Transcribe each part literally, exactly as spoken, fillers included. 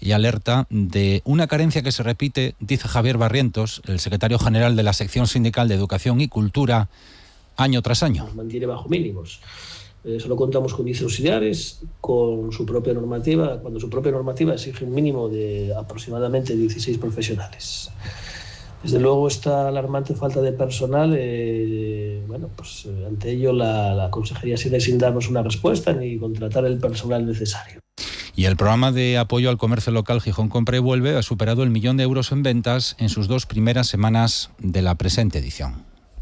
y alerta de una carencia que se repite, dice Javier Barrientos, el secretario general de la sección sindical de Educación y Cultura, año tras año. Nos mantiene bajo mínimos. Eh, solo contamos con diez auxiliares, con su propia normativa, cuando su propia normativa exige un mínimo de aproximadamente dieciséis profesionales. Desde luego, esta alarmante falta de personal, eh, bueno, pues eh, ante ello la, la Consejería sigue sin darnos una respuesta ni contratar el personal necesario. Y el programa de apoyo al comercio local Gijón Compra y Vuelve ha superado el millón de euros en ventas en sus dos primeras semanas de la presente edición.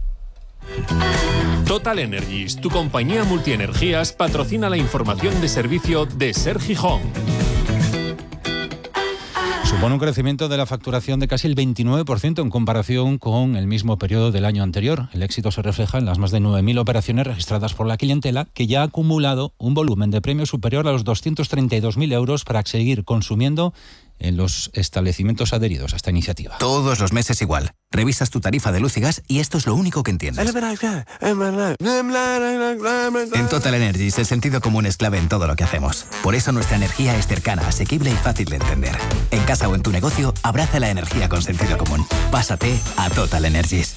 Total Energies, tu compañía multienergías, patrocina la información de servicio de Ser Gijón. Supone un crecimiento de la facturación de casi el veintinueve por ciento en comparación con el mismo periodo del año anterior. El éxito se refleja en las más de nueve mil operaciones registradas por la clientela, que ya ha acumulado un volumen de premios superior a los doscientos treinta y dos mil euros para seguir consumiendo en los establecimientos adheridos a esta iniciativa. Todos los meses igual. Revisas tu tarifa de luz y gas y esto es lo único que entiendes. En Total Energies el sentido común es clave en todo lo que hacemos. Por eso nuestra energía es cercana, asequible y fácil de entender. En casa o en tu negocio, abraza la energía con sentido común. Pásate a Total Energies.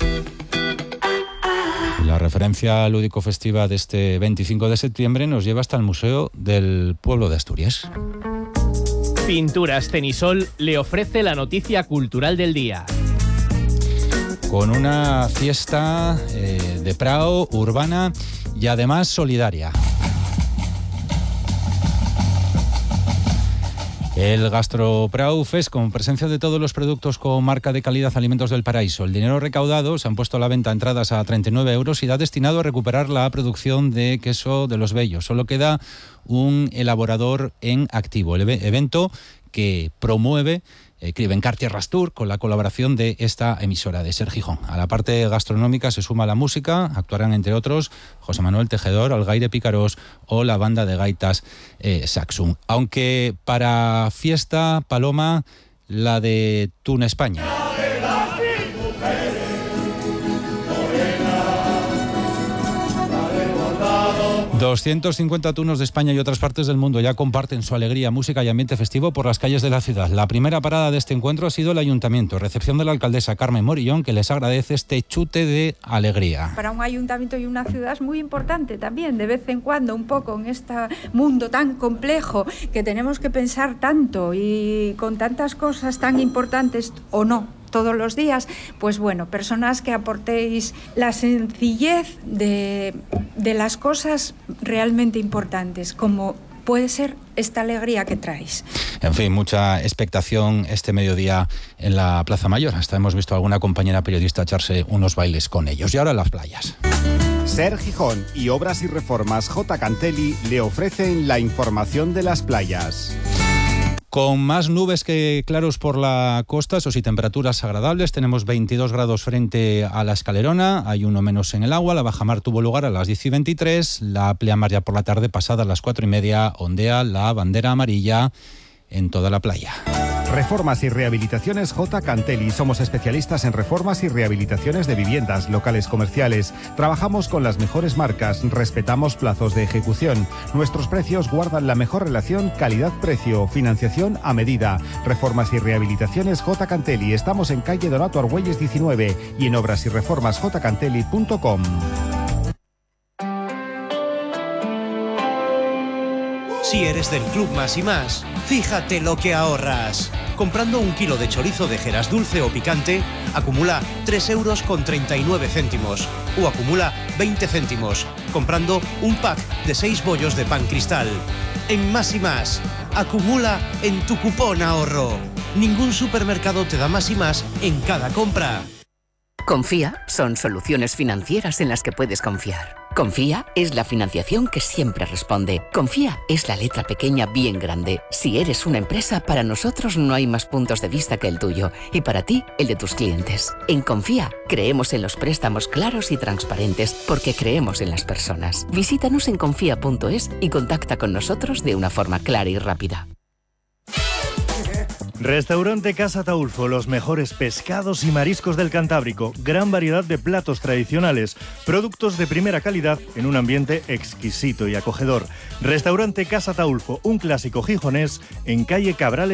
La referencia lúdico-festiva de este veinticinco de septiembre nos lleva hasta el Museo del Pueblo de Asturias. Pinturas Cenisol le ofrece la noticia cultural del día. Con una fiesta eh, de Prao, urbana y además solidaria. El Gastro Prao Fest, con presencia de todos los productos con marca de calidad Alimentos del Paraíso. El dinero recaudado se han puesto a la venta entradas a treinta y nueve euros y da destinado a recuperar la producción de queso de los Bellos. Solo queda un elaborador en activo. El evento que promueve eh, Cribencar Rastur con la colaboración de esta emisora de Ser Gijón. A la parte gastronómica se suma la música, actuarán entre otros José Manuel Tejedor, Algaire Pícaros o la banda de gaitas eh, Saxum. Aunque para fiesta, Paloma, la de Tun España. doscientos cincuenta tunos de España y otras partes del mundo ya comparten su alegría, música y ambiente festivo por las calles de la ciudad. La primera parada de este encuentro ha sido el Ayuntamiento, recepción de la alcaldesa Carmen Morillón, que les agradece este chute de alegría. Para un ayuntamiento y una ciudad es muy importante también, de vez en cuando, un poco en este mundo tan complejo que tenemos que pensar tanto y con tantas cosas tan importantes o no todos los días, pues bueno, personas que aportéis la sencillez de, de las cosas realmente importantes, como puede ser esta alegría que traéis. En fin, mucha expectación este mediodía en la Plaza Mayor. Hasta hemos visto a alguna compañera periodista echarse unos bailes con ellos. Y ahora las playas. Ser Gijón y Obras y Reformas J. Cantelli le ofrecen la información de las playas. Con más nubes que claros por la costa, eso sí, temperaturas agradables. Tenemos veintidós grados frente a la Escalerona, hay uno menos en el agua. La bajamar tuvo lugar a las diez y veintitrés, la pleamar ya por la tarde pasada a las cuatro y media, ondea la bandera amarilla en toda la playa. Reformas y Rehabilitaciones J. Cantelli. Somos especialistas en reformas y rehabilitaciones de viviendas, locales comerciales. Trabajamos con las mejores marcas, respetamos plazos de ejecución. Nuestros precios guardan la mejor relación calidad-precio, financiación a medida. Reformas y Rehabilitaciones J. Cantelli. Estamos en calle Donato Argüelles diecinueve y en obras y reformas j cantelli punto com. Si eres del Club Más y Más, fíjate lo que ahorras. Comprando un kilo de chorizo de Jeras dulce o picante, acumula tres euros con treinta y nueve céntimos o acumula veinte céntimos, comprando un pack de seis bollos de pan cristal. En Más y Más, acumula en tu cupón ahorro. Ningún supermercado te da Más y Más en cada compra. Confía son soluciones financieras en las que puedes confiar. Confía es la financiación que siempre responde. Confía es la letra pequeña bien grande. Si eres una empresa, para nosotros no hay más puntos de vista que el tuyo y para ti, el de tus clientes. En Confía creemos en los préstamos claros y transparentes porque creemos en las personas. Visítanos en confía punto es y contacta con nosotros de una forma clara y rápida. Restaurante Casa Ataulfo, los mejores pescados y mariscos del Cantábrico, gran variedad de platos tradicionales, productos de primera calidad en un ambiente exquisito y acogedor. Restaurante Casa Ataulfo, un clásico gijonés en calle Cabrales.